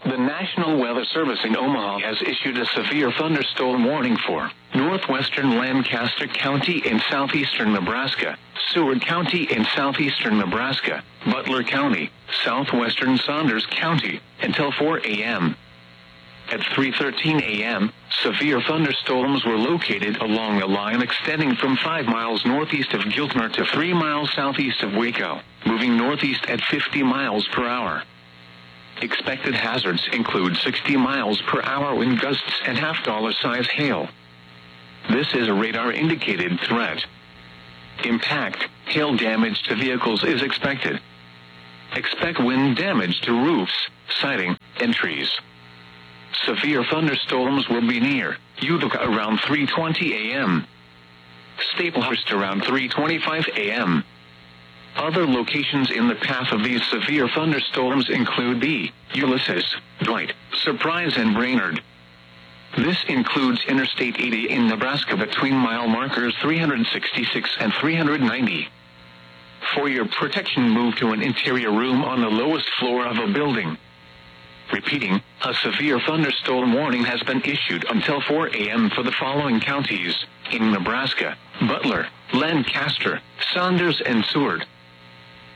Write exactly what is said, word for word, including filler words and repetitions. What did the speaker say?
The National Weather Service in Omaha has issued a severe thunderstorm warning for northwestern Lancaster County in southeastern Nebraska, Seward County in southeastern Nebraska, Butler County, southwestern Saunders County, until four a m At three thirteen a m, severe thunderstorms were located along a line extending from five miles northeast of Giltner to three miles southeast of Waco, moving northeast at fifty miles per hour. Expected hazards include sixty miles per hour wind gusts and half-dollar size hail. This is a radar-indicated threat. Impact, hail damage to vehicles is expected. Expect wind damage to roofs, siding, and trees. Severe thunderstorms will be near Utica around three twenty a m Staplehurst around three twenty-five a m Other locations in the path of these severe thunderstorms include B, Ulysses, Dwight, Surprise and Brainerd. This includes Interstate eighty in Nebraska between mile markers three sixty-six and three ninety. For your protection, move to an interior room on the lowest floor of a building. Repeating, a severe thunderstorm warning has been issued until four a m for the following counties in Nebraska: Butler, Lancaster, Saunders and Seward.